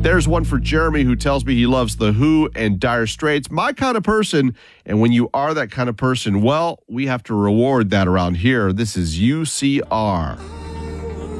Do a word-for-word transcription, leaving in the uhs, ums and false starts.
There's one for Jeremy, who tells me he loves The Who and Dire Straits. My kind of person. And when you are that kind of person, well, we have to reward that around here. This is U C R.